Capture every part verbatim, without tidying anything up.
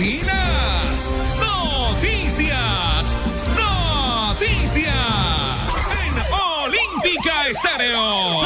Noticias, noticias, noticias en Olímpica Estéreo.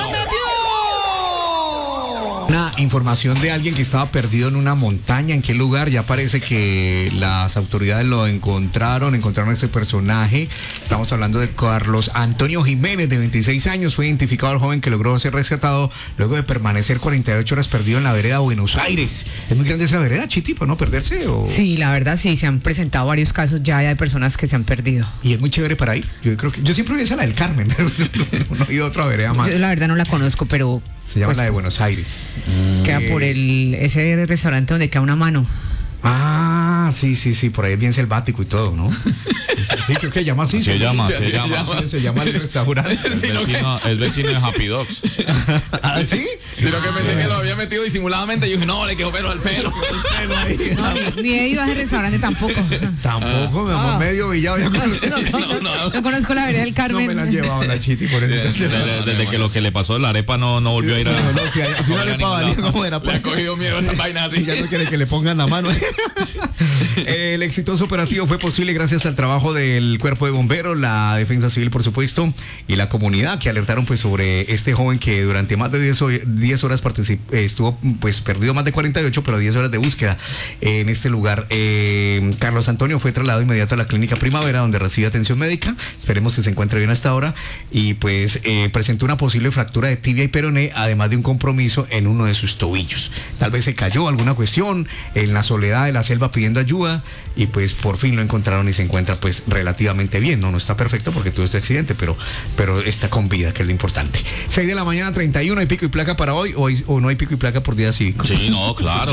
Una información de alguien que estaba perdido en una montaña. ¿En qué lugar? Ya parece que las autoridades lo encontraron, encontraron a ese personaje. Estamos hablando de Carlos Antonio Jiménez, de veintiséis años. Fue identificado el joven que logró ser rescatado luego de permanecer cuarenta y ocho horas perdido en la vereda Buenos Aires. ¿Es muy grande esa vereda, Chiti, para no perderse? ¿O? Sí, la verdad sí, se han presentado varios casos ya de personas que se han perdido. Y es muy chévere para ir. Yo creo que yo siempre voy a esa la del Carmen, pero no, no he ido a otra vereda más. Yo la verdad no la conozco, pero se llama pues, la de Buenos Aires. Queda Eh, por el ese restaurante donde queda una mano. Ah, sí, sí, sí, por ahí es bien selvático y todo, ¿no? Sí, creo que se llama así. Se ¿sí? llama, Sí, se así llama. Sí, se llama el restaurante. Es vecino, es vecino de Happy Dogs. ¿Ah, sí? Sí, lo que pensé que lo había metido disimuladamente, yo dije, no, le quedó pelo al pelo. No, ni, ni he ido a ese restaurante tampoco. Tampoco, mi amor, Ah. medio villado. Ya conozco. No, no, No, no. no conozco la vereda del No Carmen. me la han llevado la Chiti por eso. Desde, desde que lo que le pasó a la arepa no, no volvió a ir a. No, no, si hay- si una no volvió a arepa ningún valía, lado. ¿cómo era? Le ha cogido miedo a esas vainas así. Ya no quiere que le pongan la mano. El exitoso operativo fue posible gracias al trabajo del Cuerpo de Bomberos, la Defensa Civil, por supuesto, y la comunidad, que alertaron pues sobre este joven que durante más de diez horas particip- estuvo pues perdido más de cuarenta y ocho, pero diez horas de búsqueda en este lugar. Eh, Carlos Antonio fue trasladado inmediato a la Clínica Primavera, donde recibe atención médica. Esperemos que se encuentre bien hasta ahora. Y pues eh, presentó una posible fractura de tibia y peroné, además de un compromiso en uno de sus tobillos. Tal vez se cayó alguna cuestión en la soledad de la selva pidiendo ayuda, y pues por fin lo encontraron y se encuentra pues relativamente bien. No, no está perfecto porque tuvo este accidente, pero, pero está con vida, que es lo importante. seis de la mañana, treinta y uno, ¿hay pico y placa para hoy o, hay- o no hay pico y placa por día cívico? Sí, no, claro.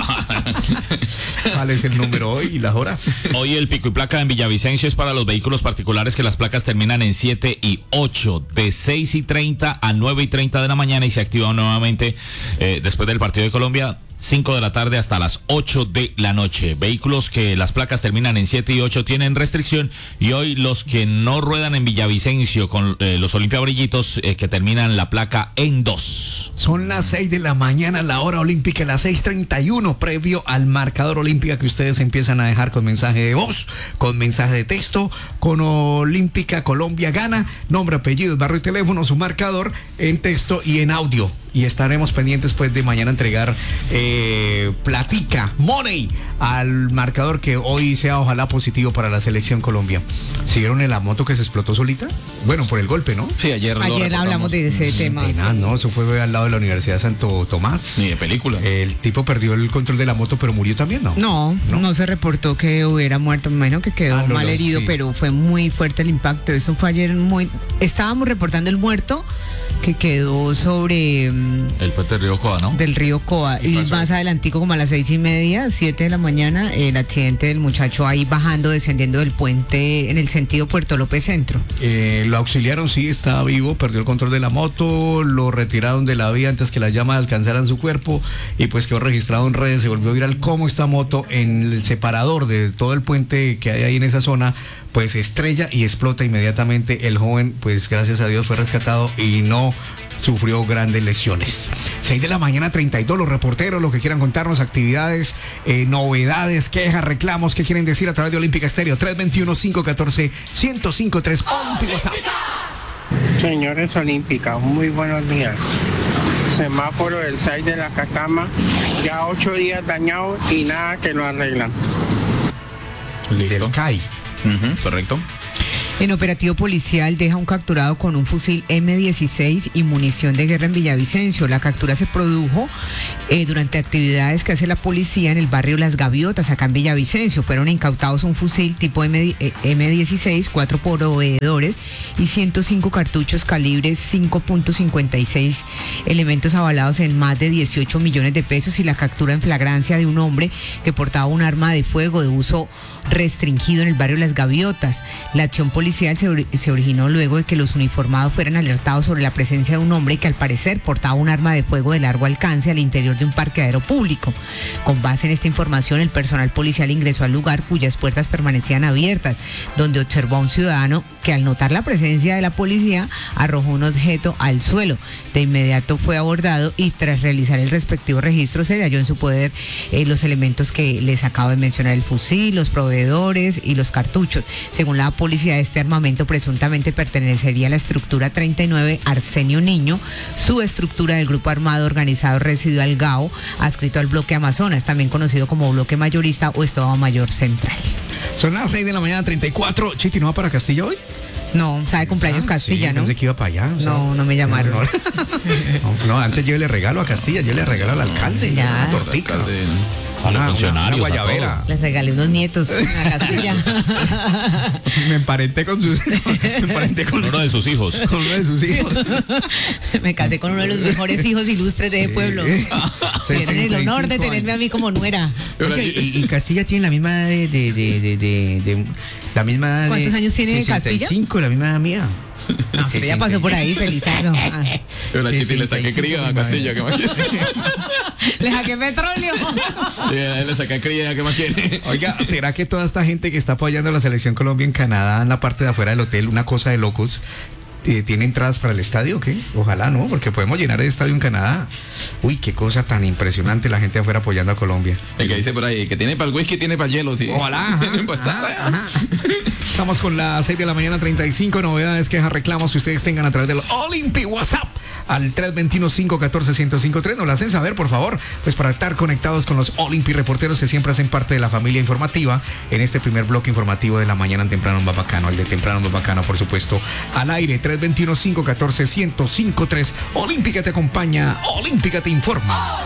¿Cuál es el número hoy y las horas? Hoy el pico y placa en Villavicencio es para los vehículos particulares que las placas terminan en siete y ocho, de seis y treinta a nueve y treinta de la mañana, y se activa nuevamente eh, después del partido de Colombia, cinco de la tarde hasta las ocho de la noche. Vehículos que las placas terminan en siete y ocho tienen restricción, y hoy los que no ruedan en Villavicencio con eh, los Olimpia Brillitos eh, que terminan la placa en dos. Son las seis de la mañana, la hora olímpica, las seis treinta y uno, previo al marcador olímpica que ustedes empiezan a dejar con mensaje de voz, con mensaje de texto, con Olímpica Colombia gana, nombre, apellido, barrio y teléfono, su marcador en texto y en audio. Y estaremos pendientes pues de mañana entregar eh, platica, money, al marcador que hoy sea ojalá positivo para la selección Colombia. ¿Siguieron en la moto que se explotó solita? Bueno, por el golpe, ¿no? Sí, ayer lo Ayer reportamos. hablamos de ese tema. Tenaz, sí. no, eso fue al lado de la Universidad de Santo Tomás. Ni de película. El tipo perdió el control de la moto, pero murió también, ¿no? No, ¿No? no, se reportó que hubiera muerto. Me imagino que quedó Ah, no, mal no, herido, sí. pero fue muy fuerte el impacto. Eso fue ayer muy... Estábamos reportando el muerto que quedó sobre mm, El puente del río Coa, ¿no? del río Coa. ¿Y Y pasó? más adelantico, como a las seis y media, siete de la mañana, el accidente del muchacho ahí bajando, descendiendo del puente en el sentido Puerto López Centro. Eh, lo auxiliaron, sí, estaba vivo, perdió el control de la moto, lo retiraron de la vía antes que las llamas alcanzaran su cuerpo, y pues quedó registrado en redes. Se volvió viral cómo esta moto en el separador de todo el puente que hay ahí en esa zona, pues estrella y explota inmediatamente. El joven, pues gracias a Dios, fue rescatado y no sufrió grandes lesiones. seis de la mañana, treinta y dos, los reporteros, lo que quieran contarnos, actividades, eh, novedades, quejas, reclamos, ¿qué quieren decir a través de Olímpica Estéreo? tres veintiuno, cinco catorce, ciento cinco tres, Olímpico WhatsApp. Señores Olímpica, muy buenos días. Semáforo del seis de la Cacama, ya ocho días dañado y nada que lo arreglan. Listo. Del C A I. Ujú, correcto. En operativo policial deja un capturado con un fusil eme dieciséis y munición de guerra en Villavicencio. La captura se produjo eh, durante actividades que hace la policía en el barrio Las Gaviotas, acá en Villavicencio. Fueron incautados un fusil tipo eme dieciséis, cuatro proveedores y ciento cinco cartuchos calibre cinco punto cincuenta y seis, elementos avalados en más de dieciocho millones de pesos, y la captura en flagrancia de un hombre que portaba un arma de fuego de uso restringido en el barrio Las Gaviotas. La acción policial policial se, ori- se originó luego de que los uniformados fueran alertados sobre la presencia de un hombre que al parecer portaba un arma de fuego de largo alcance al interior de un parqueadero público. Con base en esta información, el personal policial ingresó al lugar cuyas puertas permanecían abiertas, donde observó a un ciudadano que al notar la presencia de la policía arrojó un objeto al suelo. De inmediato fue abordado y tras realizar el respectivo registro se halló en su poder eh, los elementos que les acabo de mencionar, el fusil, los proveedores y los cartuchos. Según la policía, este armamento presuntamente pertenecería a la estructura treinta y nueve Arsenio Niño, subestructura del grupo armado organizado residual Gao, adscrito al bloque Amazonas, también conocido como bloque mayorista o Estado Mayor Central. Son las seis de la mañana, treinta y cuatro. Chiti, ¿no va para Castilla hoy? No, sabe cumpleaños Ah, Castilla, sí, ¿no? Pensé que iba para allá. o sea, No, no me llamaron. No, no, no, antes yo le regalo a Castilla, yo le regalo al alcalde. Ya. Una tortica. Alcalde. A los Una- funcionarios, una a guayabera. Les regalé unos nietos a Castilla. Me emparenté con sus. Me emparenté con, Con uno de sus hijos. con uno de sus hijos. Me casé con uno de los mejores hijos ilustres de ese pueblo. Tienen el honor de tenerme a mí como nuera. Oye, y, y Castilla tiene la misma edad de, de, de, de, de- de- la misma edad de ¿Cuántos años tiene Castilla? sesenta y cinco, la misma edad mía. No, usted ya pasó por ahí, feliz año. Ah, Yo la Sí, Chiti le saqué sesenta y cinco, cría a mi Castilla, ¿qué más quiere? le saqué petróleo. Sí, a él le saqué cría, ¿qué más quiere? Oiga, ¿será que toda esta gente que está apoyando a la selección Colombia en Canadá, en la parte de afuera del hotel, una cosa de locos, eh, tiene entradas para el estadio o qué? Ojalá, ¿no? Porque podemos llenar el estadio en Canadá. Uy, qué cosa tan impresionante la gente afuera apoyando a Colombia. El que dice por ahí, que tiene para el whisky, tiene para el hielo, sí. Ojalá. Ajá, Pues está. ajá, ajá. Estamos con las seis de la mañana, treinta y cinco novedades, quejas, reclamos que ustedes tengan a través del Olympi WhatsApp al tres dos uno, cinco uno cuatro, uno cero cinco tres. Nos lo hacen saber, por favor, pues para estar conectados con los Olympi reporteros que siempre hacen parte de la familia informativa en este primer bloque informativo de la mañana en Temprano en Bacano, el de Temprano en Bacano, por supuesto, al aire. Tres dos uno, cinco uno cuatro, uno cero cinco tres. Olímpica te acompaña, Olímpica te informa.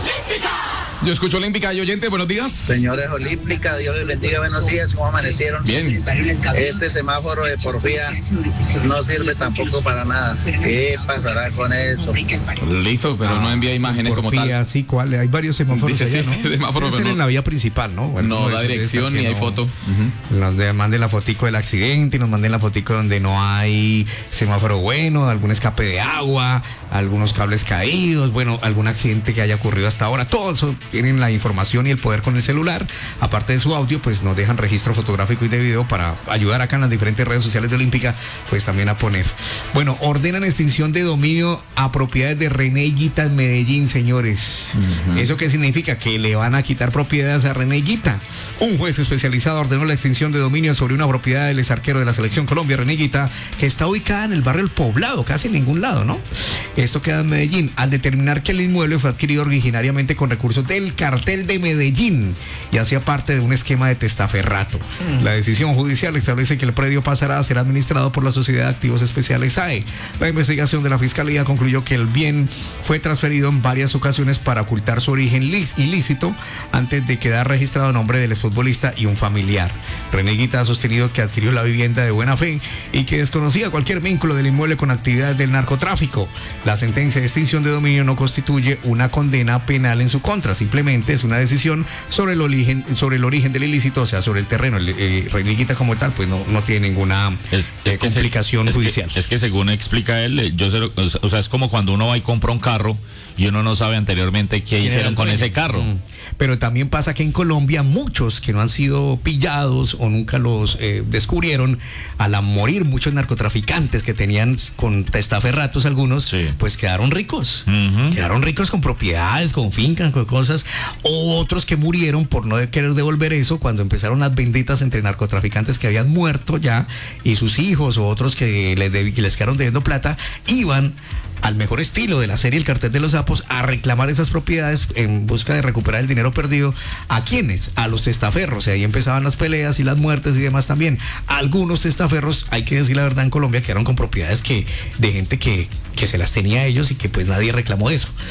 Yo escucho Olímpica y oyente, buenos días. Señores Olímpica, Dios les bendiga, buenos días, ¿cómo amanecieron? Bien. Este semáforo de porfía no sirve tampoco para nada. ¿Qué pasará con eso? Listo, pero no envía imágenes como Porfía, tal. sí, ¿cuál? Hay varios semáforos Dice, allá, sí, ¿no? este semáforo, Debe ser pero en no- la vía principal, ¿no? Bueno, No uno de da esos dirección que ni hay no- foto. Ujú. Nos de- manden la fotico del accidente, nos manden la fotico donde no hay semáforo bueno, algún escape de agua, algunos cables caídos, bueno, algún accidente que haya ocurrido hasta ahora. Todo eso tienen la información y el poder con el celular. Aparte de su audio, pues nos dejan registro fotográfico y de video para ayudar acá en las diferentes redes sociales de Olímpica, pues también a poner. Bueno, ordenan extinción de dominio a propiedades de René Higuita en Medellín, señores. ¿Eso qué significa? Que le van a quitar propiedades a René Higuita. Un juez especializado ordenó la extinción de dominio sobre una propiedad del exarquero de la Selección Colombia, René Higuita, que está ubicada en el barrio El Poblado, casi en ningún lado, ¿no? Esto queda en Medellín, al determinar que el inmueble fue adquirido originariamente con recursos del cartel de Medellín y hacía parte de un esquema de testaferrato. La decisión judicial establece que el predio pasará a ser administrado por la Sociedad de Activos Especiales A E. La investigación de la Fiscalía concluyó que el bien fue transferido en varias ocasiones para ocultar su origen lis- ilícito antes de quedar registrado a nombre del exfutbolista y un familiar. René Higuita ha sostenido que adquirió la vivienda de buena fe y que desconocía cualquier vínculo del inmueble con actividades del narcotráfico. La sentencia de extinción de dominio no constituye una condena penal en su contra, simplemente es una decisión sobre el origen, sobre el origen del ilícito, o sea, sobre el terreno. El, eh, René Higuita como tal, pues no, no tiene ninguna Es, eh, es que se- complicación es que- judicial. es que según explica él, eh, yo sé lo- o sea, o sea, es como cuando uno va y compra un carro y uno no sabe anteriormente qué era hicieron el con dueño? ese carro. Mm. Pero también pasa que en Colombia muchos que no han sido pillados o nunca los eh, descubrieron, al morir muchos narcotraficantes que tenían con testaferratos algunos, Sí. pues quedaron ricos. Ujú. Quedaron ricos con propiedades, con fincas, con cosas. O otros que murieron por no querer devolver eso cuando empezaron las benditas entre narcotraficantes que habían muerto ya y sus hijos o otros que les, deb- que les quedaron debiendo plata, iban al mejor estilo de la serie El Cartel de los Sapos a reclamar esas propiedades en busca de recuperar el dinero perdido. ¿A quiénes? A los testaferros. Y ahí empezaban las peleas y las muertes y demás también. Algunos testaferros, hay que decir la verdad, en Colombia quedaron con propiedades que de gente que, que se las tenía a ellos y que pues nadie reclamó eso.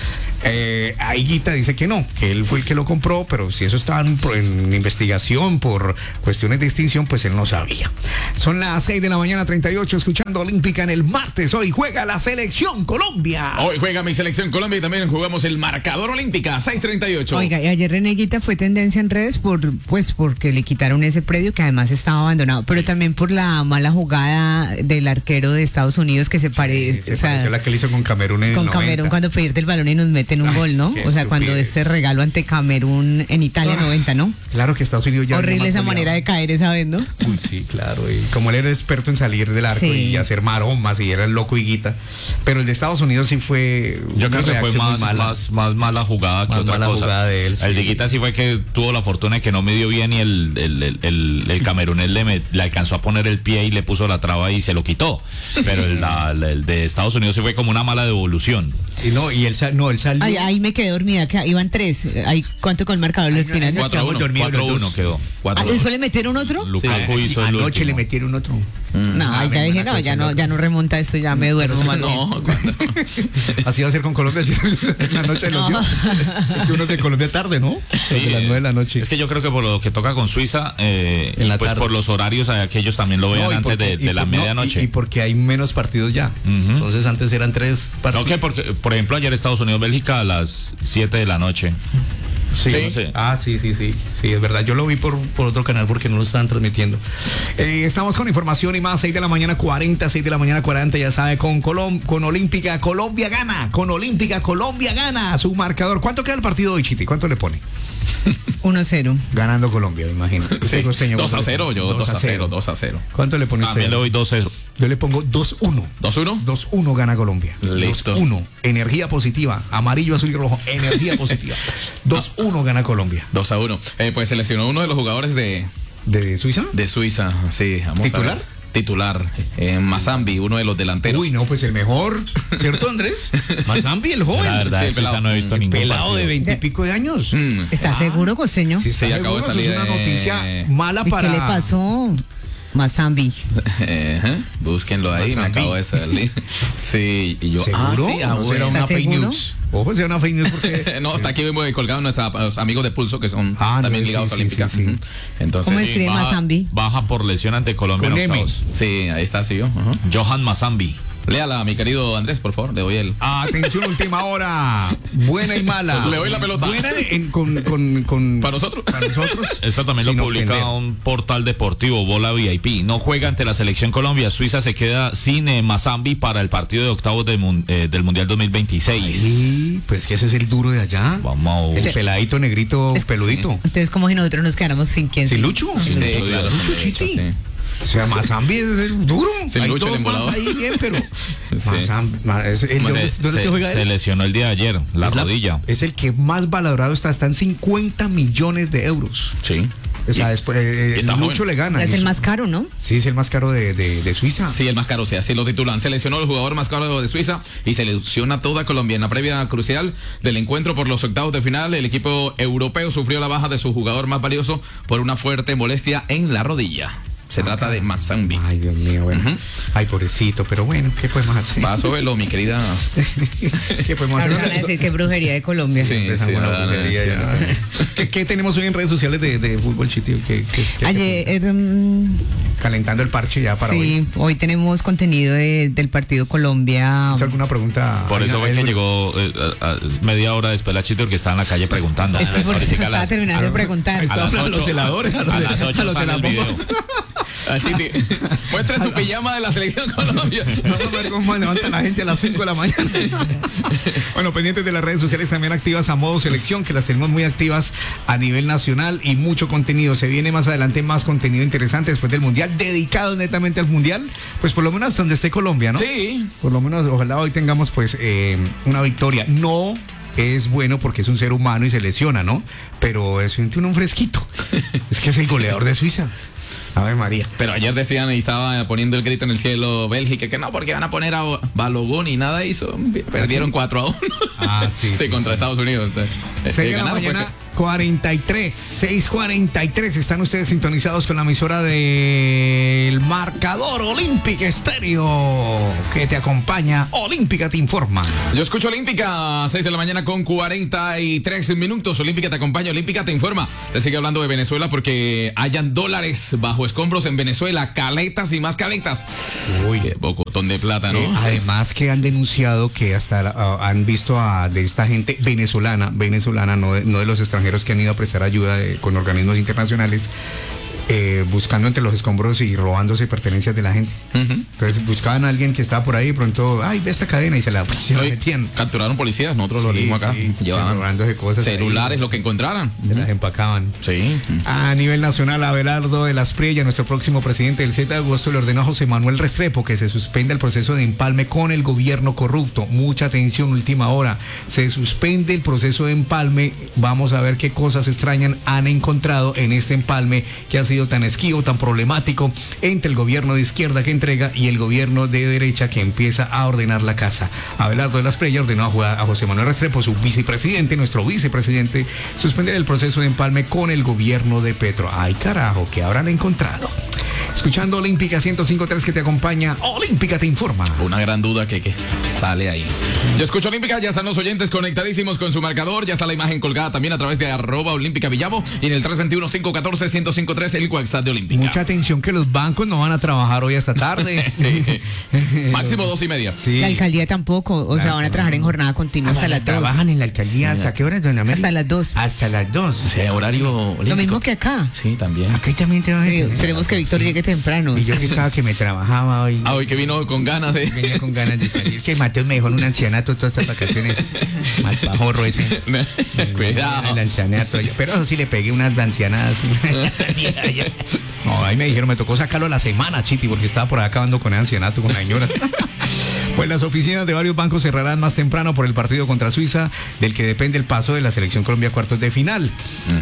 Eh, Higuita dice que no, que él fue el que lo compró, pero si eso estaba en, en investigación por cuestiones de extinción, pues él no sabía. Son las seis de la mañana, treinta y ocho, escuchando Olímpica en el martes. Hoy juega la selección Colombia. Hoy juega mi selección Colombia y también jugamos el marcador Olímpica, seis treinta y ocho. Oiga, y ayer René Higuita fue tendencia en redes por, pues, porque le quitaron ese predio que además estaba abandonado, pero también por la mala jugada del arquero de Estados Unidos que se parece, Se o sea, pareció la que le hizo con Camerún en el con noventa. Camerún cuando pierde el balón y nos meten un Ay, gol, ¿no? qué O sea, cuando estupidez. este regalo ante Camerún en Italia Ah. noventa, ¿no? Claro que Estados Unidos ya Horrible venía más esa goleado. manera de caer esa vez, ¿no? Uy, sí, claro. Y como él era experto en salir del arco Sí. y hacer maromas y era el loco Higuita. Pero el de Estados Unidos sí fue. Yo una creo que fue reacción muy más, mala. más, más mala jugada que Más otra mala cosa. jugada de él, sí. El de Higuita sí fue que tuvo la fortuna de que no midió bien y el, el, el, el, el camerunés le, met- le alcanzó a poner el pie y le puso la traba y se lo quitó. Pero el, la- el de Estados Unidos sí fue como una mala devolución. Y no, y él, sal- no, él salió. Ay, ahí me quedé dormida, que iban tres. Ahí, ¿cuánto con el marcador del final? cuatro a uno. cuatro uno quedó. Ah, ¿después le metieron otro? Lukaku Sí, hizo el anoche último. le metieron otro. No, Ah, ahí ya me dije, van a no, ya no, cancelar. ya no remonta esto, ya me duermo más bien. No, cuando- Así va a ser con Colombia si en la noche de los No. dioses. Es que uno es de Colombia tarde, ¿no? Sí, de las nueve de la noche. Es que yo creo que por lo que toca con Suiza, eh, En la y pues tarde. por los horarios a que ellos también lo vean No, y antes porque- de, y de la por- no, medianoche. y, y porque hay menos partidos ya. Ujú. Entonces antes eran tres No, partidos. que porque, por ejemplo, ayer Estados Unidos-Bélgica a las siete de la noche. Sí. Sí. Sí. Ah, sí, sí, sí. Sí, es verdad. Yo lo vi por, por otro canal porque no lo estaban transmitiendo. Eh, estamos con información y más. seis de la mañana cuarenta, seis de la mañana cuarenta, ya sabe, con Colom con Olímpica, Colombia gana. Con Olímpica, Colombia gana. Su marcador. ¿Cuánto queda el partido hoy, Chiti? ¿Cuánto le pone? uno cero. Ganando Colombia, me imagino. Usted, costeño, dos a ¿cuánto le cero, pone? yo dos a cero, dos a cero. ¿Cuánto le pone usted? También le doy dos cero. Yo le pongo dos uno. ¿dos uno? dos uno gana Colombia. Listo. dos uno. Energía positiva. Amarillo, azul y rojo. Energía positiva. dos uno gana Colombia. dos a uno. Eh, pues seleccionó uno de los jugadores de, ¿De Suiza? de Suiza. Sí, vamos a ¿Titular? ver. Titular. Eh, Mazambi, uno de los delanteros. Uy, no, pues el mejor. ¿Cierto, Andrés? Mazambi, el joven. La verdad, Sí, de Suiza pelado. no he visto ningún Pelado partido. de veinte y pico de años. Mm. ¿Está seguro, costeño? Sí, está Sí, acabo de seguro, eso salir, Es una eh, noticia mala ¿Y para. qué le pasó? Mazambi. Eh, ¿eh? Búsquenlo ahí, me Mazambi. acabo de salir. Sí, y yo. Ah, ¿Seguro? sí, ah, ¿No será bueno. una ¿Está fake seguro? news? Ojo, será una fake news porque. No, está aquí muy colgado nuestros amigos de Pulso que son Ah, no, también sí, ligados sí, a Olímpica. sí, sí. Ujú. Entonces, ¿Cómo sí, es? escribe baja, Mazambi? baja por lesión ante Colombia Con en M. octavos. sí, ahí está, sí. Ajá. Johan Mazambi. Léala, mi querido Andrés, por favor, le doy el. Atención, última hora. Buena y mala. Le doy la pelota. Buena en- con, con, con- Para nosotros. Para nosotros. Esto también sin lo publica ofender. un portal deportivo, Bola V I P. No juega ante la selección Colombia. Suiza se queda sin eh, Mazambi para el partido de octavos del, mun- eh, del Mundial dos mil veintiséis. Sí, pues que ese es el duro de allá. Vamos. El peladito negrito Es- peludito. Entonces, como si nosotros nos quedáramos sin quién. ¿Sí, Lucho? Sí, Sí, claro, Lucho, sí, Chiti. sí. O sea, Mazambi es el duro. Sin Hay Lucho, el dos más embolador. ahí bien, pero. Sí. Mazambi, ma- es- el- ¿dónde, Se, dónde se se- juega se él? lesionó el día de ayer, la Es la- rodilla. Es el que más valorado está, está en cincuenta millones de euros. Sí. O sea, después, eh, y está Lucho joven. le gana. Es y el eso- más caro, ¿no? Sí, es el más caro de, de, de Suiza. Sí, el más caro, sí, así lo titulan. Seleccionó el jugador más caro de Suiza y selecciona toda Colombia. En la previa crucial del encuentro por los octavos de final, el equipo europeo sufrió la baja de su jugador más valioso por una fuerte molestia en la rodilla. Se trata de Mazambi. Ay, Dios mío, bueno. Ujú. Ay, pobrecito, pero bueno, ¿qué podemos hacer? Va a soberlo, mi querida. ¿Qué podemos Ahora hacer? van a decir que brujería de Colombia. Sí, Esa sí, buena no, no, brujería, sí, ya no. no. ¿Qué, qué tenemos hoy en redes sociales de, de fútbol, Chiti? ¿Qué, qué- qué- Ayer, mm, calentando el parche ya para hoy. sí, hoy tenemos contenido de- del partido Colombia. ¿Es alguna pregunta? Por Ay, eso no, fue el- que llegó eh, a- a- media hora después la Chito que estaba en la calle preguntando. Es que por eso Ahorita a estaba las- terminando de preguntar. Ahí a está, las a los ocho- heladores, a los a de- las ocho a los de sale las el video. bombas. Así que muestre su pijama de la selección Colombia. Vamos a ver cómo levanta la gente a las cinco de la mañana. Bueno, pendientes de las redes sociales también activas a modo selección, que las tenemos muy activas a nivel nacional y mucho contenido. Se viene más adelante más contenido interesante después del Mundial, dedicado netamente al Mundial, pues por lo menos hasta donde esté Colombia, ¿no? Sí. Por lo menos, ojalá hoy tengamos pues eh, una victoria. No es bueno porque es un ser humano y se lesiona, ¿no? Pero es un, un fresquito. Es que es el goleador de Suiza. Ave María. Pero ayer decían y estaba poniendo el grito en el cielo Bélgica que no, porque van a poner a Balogun y nada hizo. Perdieron cuatro a uno. Ah, sí, Sí, sí, contra sí. Estados Unidos. Entonces, eh, seis de la ganaron, mañana, pues, cuarenta y tres, seis cuarenta y tres. Están ustedes sintonizados con la emisora del Marcador Olímpica Estéreo, que te acompaña. Olímpica te informa. Yo escucho Olímpica, seis de la mañana con cuarenta y tres minutos. Olímpica te acompaña, Olímpica te informa. Se sigue hablando de Venezuela porque hayan dólares bajo escombros en Venezuela, caletas y más caletas. Uy, qué bocotón de plata, ¿no? Eh, además que han denunciado que hasta uh, han visto a de esta gente venezolana, venezolana, no de, no de los extranjeros que han ido a prestar ayuda de, con organismos internacionales, eh, buscando entre los escombros y robándose pertenencias de la gente. Uh-huh. Entonces buscaban a alguien que estaba por ahí y pronto, ay, ve esta cadena y se la, pues, se la metían. Capturaron policías, nosotros sí, lo mismos acá. Sí, llevaban robándose cosas. Celulares, ahí, lo que encontraran. Se uh-huh. las empacaban. Sí. Uh-huh. A nivel nacional, Abelardo de las Priella, nuestro próximo presidente del siete de agosto, le ordenó a José Manuel Restrepo que se suspenda el proceso de empalme con el gobierno corrupto. Mucha atención, última hora. Se suspende el proceso de empalme. Vamos a ver qué cosas extrañas han encontrado en este empalme que ha sido tan esquivo, tan problemático entre el gobierno de izquierda que entrega y el gobierno de derecha que empieza a ordenar la casa. Abelardo de las Priella ordenó a, a José Manuel Restrepo, su vicepresidente, nuestro vicepresidente, suspender el proceso de empalme con el gobierno de Petro. Ay, carajo, ¿qué habrán encontrado? Escuchando Olímpica ciento cinco punto tres que te acompaña, Olímpica te informa. Una gran duda que, que sale ahí. Yo escucho Olímpica, ya están los oyentes conectadísimos con su marcador, ya está la imagen colgada también a través de arroba Olímpica Villavo y en el tres dos uno, cinco uno cuatro, uno cero cinco tres el WhatsApp de Olímpica. Mucha atención que los bancos no van a trabajar hoy hasta tarde. Sí. Máximo dos y media. Sí. La alcaldía tampoco, o sea, van a trabajar en jornada continua ah, hasta las dos. Trabajan en la alcaldía, sí, ¿hasta qué hora, doña Mary? Hasta las dos. Hasta las dos. O sea, horario olímpico. Lo mismo que acá. Sí, también. Aquí también trabajan. Sí, esperemos que Víctor sí. llegue temprano. Y yo que estaba que me trabajaba hoy. Ah, hoy que vino con ganas de... Venía con ganas de salir. Que Mateo me dejó en un ancianato todas estas vacaciones. Mal pajorro ese. Cuidado. El ancianato. Pero eso sí le pegué unas ancianadas. No, ahí me dijeron, me tocó sacarlo a la semana, Chiti, porque estaba por ahí acabando con el ancianato, con la señora. Pues las oficinas de varios bancos cerrarán más temprano por el partido contra Suiza, del que depende el paso de la Selección Colombia a cuartos de final. Uh-huh.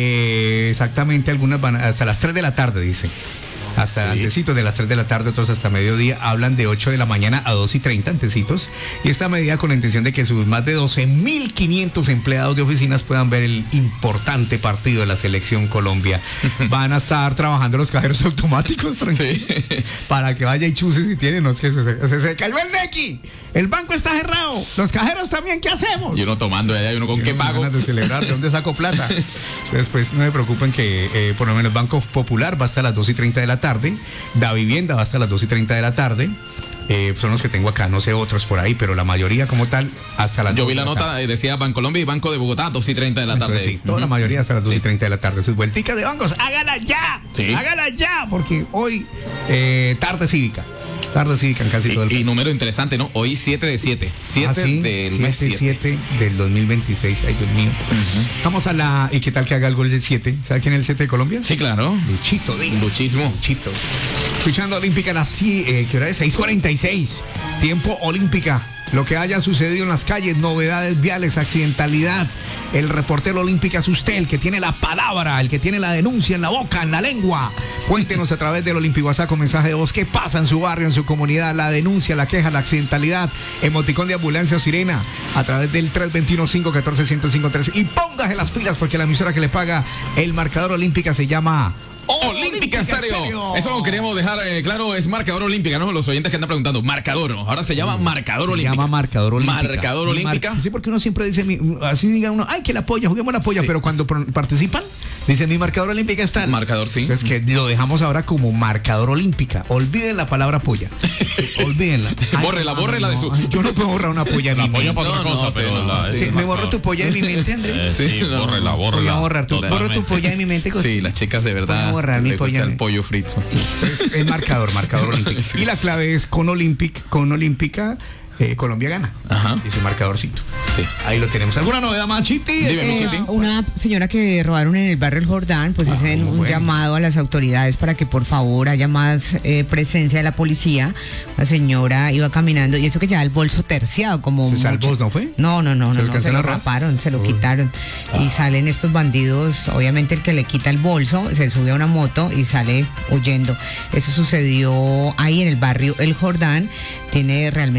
eh, exactamente, algunas van hasta las tres de la tarde, dice. Hasta sí. antecitos de las tres de la tarde, otros hasta mediodía. Hablan de ocho de la mañana a dos y treinta antecitos. Y esta medida con la intención de que sus más de doce mil quinientos empleados de oficinas puedan ver el importante partido de la Selección Colombia. Van a estar trabajando los cajeros automáticos, tranquilo, sí. para que vaya y chuse si tienen. No, se, se, se, se cayó el Nequi. El banco está cerrado. Los cajeros también, ¿qué hacemos? Y uno tomando allá, y uno con y qué uno pago. De celebrar, ¿de dónde saco plata? Entonces, pues no se preocupen que eh, por lo menos Banco Popular va hasta las dos y treinta de la tarde. Da Vivienda va hasta las dos y treinta de la tarde. Eh, son los que tengo acá, no sé otros por ahí, pero la mayoría como tal hasta las Yo vi la nota, eh, decía Bancolombia y Banco de Bogotá, dos y treinta de la tarde. Entonces, sí, toda uh-huh. la mayoría hasta las dos y treinta de la tarde. Sus vuelticas de bancos, hágala ya, sí. hágala ya, porque hoy eh, tarde cívica. Tarde cívica en casi y, todo el país. Y número interesante, ¿no? Hoy siete de siete. siete ah, ¿sí? del siete, mes siete. siete del dos mil veintiséis. Ay, Dios mío. Uh-huh. Estamos a la... ¿Y qué tal que haga el gol del siete? ¿Sabe quién es el siete de Colombia? Sí, claro. Luchito Díaz. Luchismo. Luchito. Escuchando Olímpica, las, eh, ¿qué hora es? seis cuarenta y seis. Tiempo Olímpica. Lo que haya sucedido en las calles, novedades viales, accidentalidad. El reportero Olímpica es usted, el que tiene la palabra, el que tiene la denuncia en la boca, en la lengua. Cuéntenos a través del Olímpico WhatsApp con mensaje de voz. ¿Qué pasa en su barrio, en su comunidad? La denuncia, la queja, la accidentalidad. Emoticón de ambulancia o sirena a través del tres dos uno, cinco uno cuatro, uno cero cinco tres. Y póngase las pilas porque la emisora que le paga el Marcador Olímpica se llama... Olímpica Estéreo. Eso queremos dejar eh, claro, es Marcador Olímpica, ¿no? Los oyentes que andan preguntando, Marcador, ahora se llama Marcador Olímpica. Se llama Marcador Olímpica. Marcador Olímpica. Mar- sí, porque uno siempre dice, así diga uno, ay, que la polla, juguemos la polla, sí. pero cuando pr- participan, dice mi Marcador Olímpica está. El marcador, sí. Entonces que lo dejamos ahora como Marcador Olímpica. Olviden la palabra polla. Sí, olvídenla. Bórrela, no, bórrela no, de su. Yo no puedo borrar una polla de mi mente. La polla para otra no, cosa, no, pero. no, La, sí, sí, me borro tu polla de mi mente, Andrés. Eh, sí, sí, no, bórrela, bórrela. Voy a borrar tu, borro tu polla de mi mente. Cosa. Sí, las chicas de verdad. Voy a borrar mi polla. El pollo frito. Sí. Entonces, es marcador, marcador olímpico. Sí. Y la clave es con Olímpic, con Olímpica. Eh, Colombia gana. Ajá. Y su marcadorcito. Sí. Ahí lo tenemos. ¿Alguna novedad más, Chiti? Dime, eh, Chiti. Una señora que robaron en el barrio El Jordán, pues ah, hacen un bueno. llamado a las autoridades para que por favor haya más eh, presencia de la policía. La señora iba caminando y eso que lleva el bolso terciado como ¿Se salvó, no fue? No, no, no, ¿Se no, lo, no, se lo raparon, se lo Uy. quitaron. Ah. Y salen estos bandidos, obviamente el que le quita el bolso, se sube a una moto y sale huyendo. Eso sucedió ahí en el barrio El Jordán. Tiene realmente la comunidad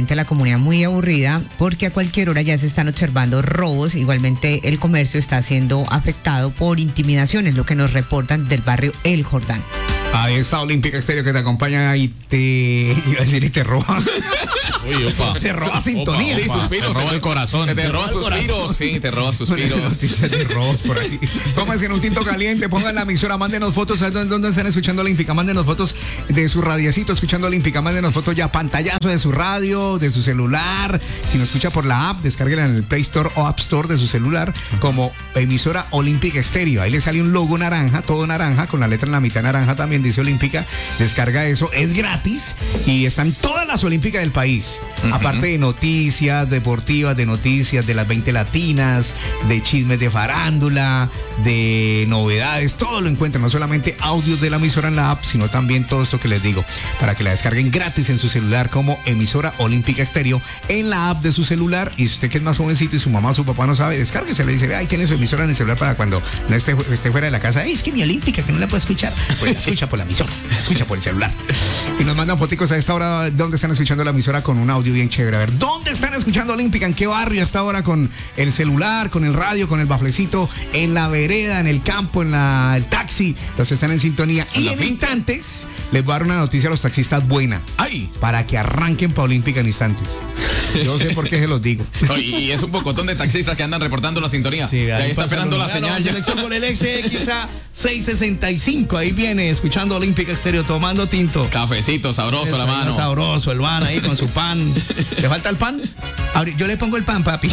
comunidad muy aburrida porque a cualquier hora ya se están observando robos. Igualmente el comercio está siendo afectado por intimidaciones, lo que nos reportan del barrio El Jordán. Ahí está Olímpica Estéreo que te acompaña y te iba a decir y te roba. Uy, opa. Te roba sintonía. Sí, suspiros. Te roba el corazón. Te, te roba suspiros, sí, te roba suspiros. Noticias de robos por ahí. Tómense en un tinto caliente, pongan la emisora, mándenos fotos, ¿sabes dónde, dónde están escuchando Olímpica? Mándenos fotos de su radiecito escuchando Olímpica, mándenos fotos ya pantallazo de su radio, de su celular. Si nos escucha por la app, descárguela en el Play Store o App Store de su celular como emisora Olímpica Estéreo. Ahí le sale un logo naranja, todo naranja, con la letra en la mitad naranja también dice Olímpica. Descarga eso, es gratis y están todas las Olímpicas del país. Uh-huh. Aparte de noticias deportivas, de noticias de las veinte latinas, de chismes de farándula, de novedades, todo lo encuentran, no solamente audios de la emisora en la app, sino también todo esto que les digo, para que la descarguen gratis en su celular como emisora Olímpica Estéreo en la app de su celular. Y usted que es más jovencito y su mamá o su papá no sabe, descárguese, le dice, ahí tiene su emisora en el celular para cuando no esté, esté fuera de la casa. Ey, es que mi Olímpica, que no la puedo escuchar. Pues la escucha por la emisora, la escucha por el celular. Y nos mandan foticos a esta hora donde están escuchando la emisora con un audio bien chévere. A ver, ¿dónde están escuchando Olímpica? ¿En qué barrio a esta hora? Con el celular, con el radio, con el baflecito, en la vereda, en el campo, en la, el taxi. Los están en sintonía. Y en instantes les voy a dar una noticia a los taxistas buena. ¡Ay! Para que arranquen para Olímpica en instantes. Yo sé por qué se los digo. Y es un pocotón de taxistas que andan reportando la sintonía. Sí, y ahí está esperando la señal. La selección con el X X A seiscientos sesenta y cinco. Ahí viene, escuchando Olímpica Estéreo, tomando tinto. Cafecito sabroso. Eso, la mano. Sabroso, el van ahí con su pan. ¿Le falta el pan? Yo le pongo el pan, papi.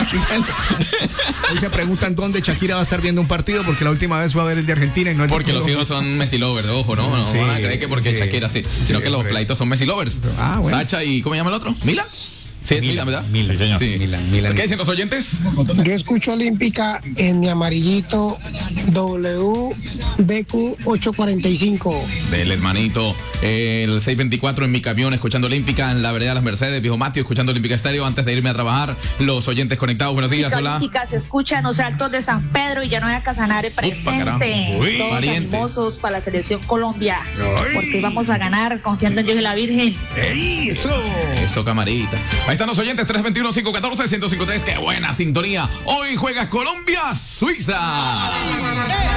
Hoy se preguntan dónde Shakira va a estar viendo un partido, porque la última vez fue a ver el de Argentina y no el de Porque los hijos son Messi lovers, ojo, ¿no? No sí, van a creer que porque sí, Shakira sí, sino sí, que los plaitos son Messi lovers. Ah, bueno. Sacha y ¿cómo se llama el otro? ¿Mila? Sí, es Milan, ¿verdad? Milan, sí, señor. Sí. Milan, Milan. ¿Qué dicen los oyentes? Yo escucho Olímpica en mi amarillito W D Q ochocientos cuarenta y cinco. Del hermanito. El seiscientos veinticuatro en mi camión, escuchando Olímpica en la vereda de las Mercedes. Viejo Matio, escuchando Olímpica Estéreo antes de irme a trabajar. Los oyentes conectados, buenos días, hola. Olímpica se escucha en los Altos de San Pedro y Llanoya Casanare presente. Uy, Todos pariente. animosos para la selección Colombia. Ay. Porque vamos a ganar confiando en Dios y la Virgen. ¡Eso! Eso, camarita. Ahí están los oyentes, tres veintiuno, cinco catorce, ciento cincuenta y tres. ¡Qué buena sintonía! Hoy juega Colombia, Suiza.